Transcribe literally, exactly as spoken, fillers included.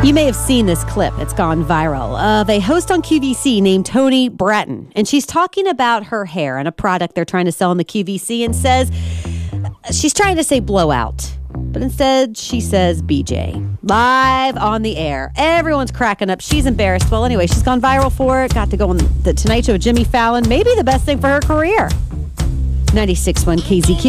You may have seen this clip. It's gone viral of a host on Q V C named Toni Bratton. And she's talking about her hair and a product they're trying to sell on the Q V C and says, she's trying to say blowout. But instead, she says B J. Live on the air. Everyone's cracking up. She's embarrassed. Well, anyway, she's gone viral for it. Got to go on the Tonight Show with Jimmy Fallon. Maybe the best thing for her career. ninety-six point one K Z Q.